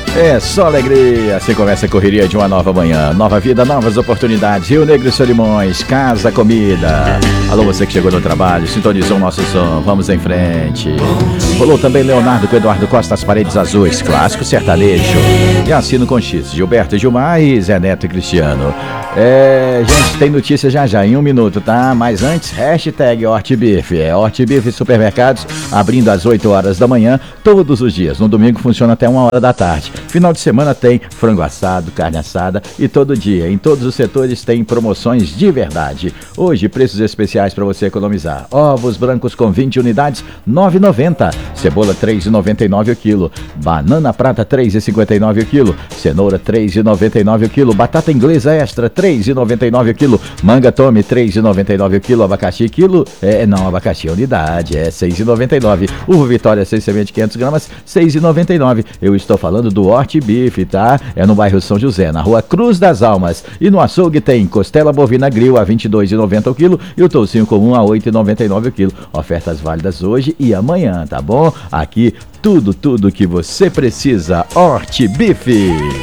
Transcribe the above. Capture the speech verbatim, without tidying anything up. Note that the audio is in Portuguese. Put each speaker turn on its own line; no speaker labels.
É só alegria, assim começa a correria de uma nova manhã. Nova vida, novas oportunidades. Rio Negro e Solimões, Casa Comida. Alô, você que chegou no trabalho, sintonizou o nosso som, vamos em frente. Rolou também Leonardo com Eduardo Costa, As Paredes Azuis, clássico sertanejo. E assino com X, Gilberto, Gilmar e Zé Neto e Cristiano. É, gente, tem notícia já já, em um minuto, tá? Mas antes, hashtag Hortbife. É Hortbife Supermercados, abrindo às oito horas da manhã, todos os dias. No domingo funciona até uma hora da tarde. Final de semana tem frango assado, carne assada e todo dia. Em todos os setores tem promoções de verdade. Hoje, preços especiais para você economizar. Ovos brancos com vinte unidades, nove reais e noventa centavos. Cebola, três reais e noventa e nove centavos o quilo. Banana prata, três reais e cinquenta e nove centavos o quilo. Cenoura, três reais e noventa e nove centavos o quilo. Batata inglesa extra, três reais e noventa e nove centavos o quilo. Manga tome, três reais e noventa e nove centavos o quilo. Abacaxi, quilo, é, não, abacaxi é unidade, é seis reais e noventa e nove centavos. Uva Vitória, seis semente, quinhentos gramas, seis reais e noventa e nove centavos. Eu estou falando do Hortbife, tá? É no bairro São José, na rua Cruz das Almas. E no açougue tem costela bovina grill a vinte e dois reais e noventa centavos o quilo e o toucinho comum a oito reais e noventa e nove centavos o quilo. Ofertas válidas hoje e amanhã, tá bom? Aqui, tudo, tudo que você precisa. Hortbife.